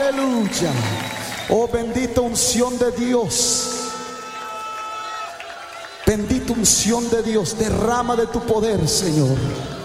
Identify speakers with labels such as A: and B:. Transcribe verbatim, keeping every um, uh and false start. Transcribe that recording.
A: Aleluya. Oh, bendita unción de Dios. Bendita unción de Dios. Derrama de tu poder, Señor.